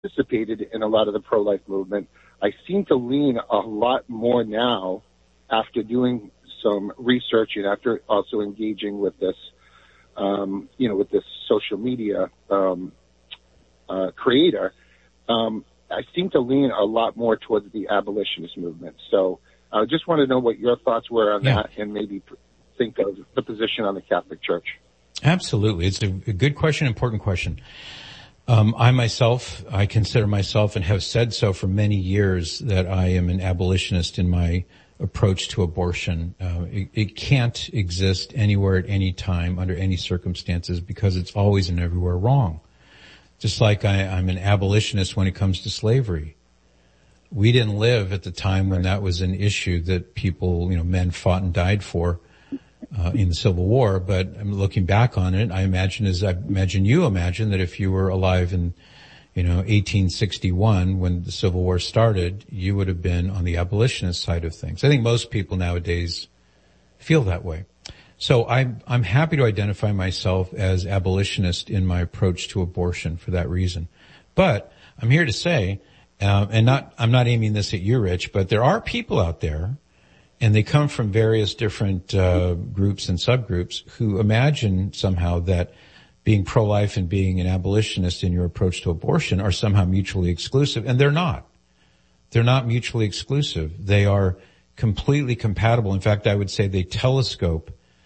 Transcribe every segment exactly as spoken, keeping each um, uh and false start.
participated in a lot of the pro-life movement. I seem to lean a lot more now after doing some research and after also engaging with this, um, you know, with this social media um, uh, creator. Um, I seem to lean a lot more towards the abolitionist movement. So I uh, just want to know what your thoughts were on yeah. that, and maybe think of the position on the Catholic Church. Absolutely. It's a, a good question, important question. Um, I myself, I consider myself and have said so for many years that I am an abolitionist in my approach to abortion. Uh, it, it can't exist anywhere at any time under any circumstances because it's always and everywhere wrong. Just like I, I'm an abolitionist when it comes to slavery. We didn't live at the time when that was an issue that people, you know, men fought and died for. Uh, in the Civil War, but I'm looking back on it, I imagine as I imagine you imagine that if you were alive in, you know, eighteen sixty-one when the Civil War started, you would have been on the abolitionist side of things. I think most people nowadays feel that way. So I'm, I'm happy to identify myself as abolitionist in my approach to abortion for that reason. But I'm here to say, uh, and not, I'm not aiming this at you, Rich, but there are people out there, and they come from various different uh groups and subgroups who imagine somehow that being pro-life and being an abolitionist in your approach to abortion are somehow mutually exclusive, and they're not. They're not mutually exclusive. They are completely compatible. In fact, I would say they telescope.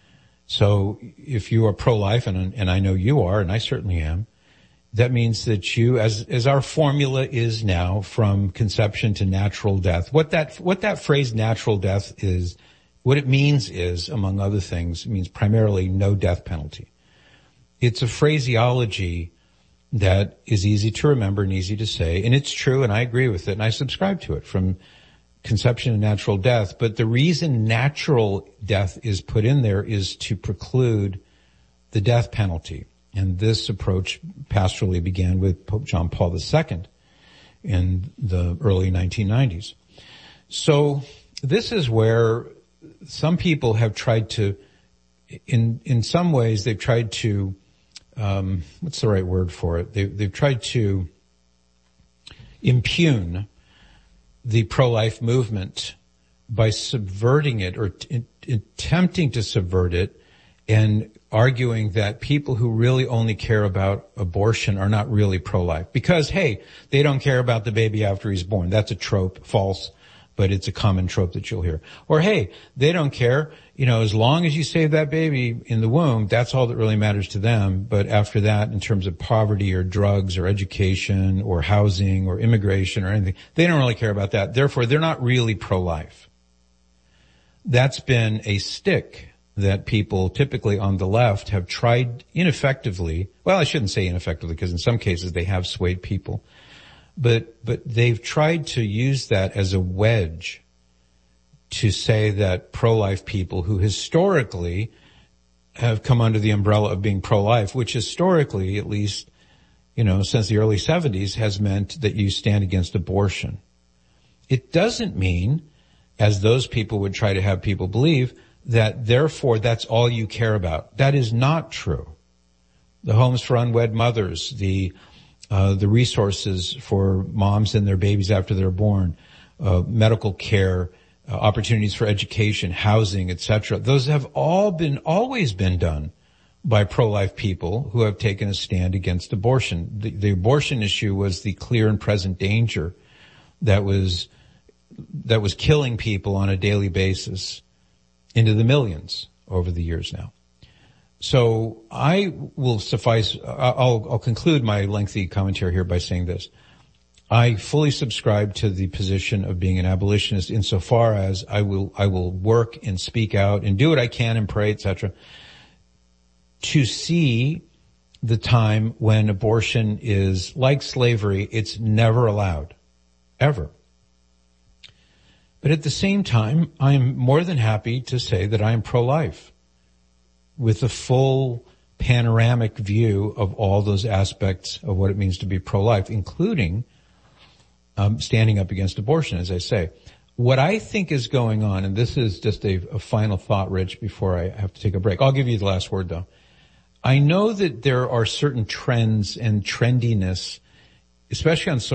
So if you are pro-life, and, and I know you are, and I certainly am, that means that you, as, as our formula is now from conception to natural death, what that, what that phrase natural death is, what it means is, among other things, it means primarily no death penalty. It's a phraseology that is easy to remember and easy to say, and it's true, and I agree with it, and I subscribe to it, from conception to natural death. But the reason natural death is put in there is to preclude the death penalty. And this approach pastorally began with Pope John Paul the Second in the early nineteen nineties. So this is where some people have tried to, in in some ways, they've tried to, um, what's the right word for it? They, they've tried to impugn the pro-life movement by subverting it or t- attempting to subvert it and arguing that people who really only care about abortion are not really pro-life. Because, hey, they don't care about the baby after he's born. That's a trope, false, but it's a common trope that you'll hear. Or, hey, they don't care, you know, as long as you save that baby in the womb, that's all that really matters to them. But after that, in terms of poverty or drugs or education or housing or immigration or anything, they don't really care about that. Therefore, they're not really pro-life. That's been a stick that people typically on the left have tried ineffectively. Well, I shouldn't say ineffectively, because in some cases they have swayed people. But, but they've tried to use that as a wedge to say that pro-life people who historically have come under the umbrella of being pro-life, which historically, at least, you know, since the early seventies, has meant that you stand against abortion. It doesn't mean, as those people would try to have people believe, that therefore that's all you care about. That is not true. The homes for unwed mothers, the uh the resources for moms and their babies after they're born, uh medical care, uh, opportunities for education, housing, et cetera. Those have all been, always been done by pro-life people who have taken a stand against abortion. The, the abortion issue was the clear and present danger that was that was killing people on a daily basis into the millions over the years now. So I will suffice, I'll, I'll conclude my lengthy commentary here by saying this. I fully subscribe to the position of being an abolitionist insofar as I will, I will work and speak out and do what I can and pray, et cetera, to see the time when abortion is like slavery. It's never allowed. Ever. But at the same time, I am more than happy to say that I am pro-life with a full panoramic view of all those aspects of what it means to be pro-life, including um, standing up against abortion, as I say. What I think is going on, and this is just a, a final thought, Rich, before I have to take a break. I'll give you the last word, though. I know that there are certain trends and trendiness especially on social